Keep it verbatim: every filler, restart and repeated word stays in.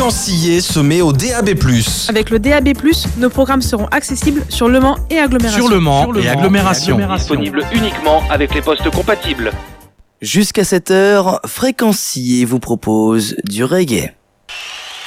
Fréquencier se met au D A B plus. Avec le D A B plus, nos programmes seront accessibles sur Le Mans et agglomération. Sur Le Mans et agglomération. Disponible uniquement avec les postes compatibles. Jusqu'à sept heures, Fréquencier vous propose du reggae.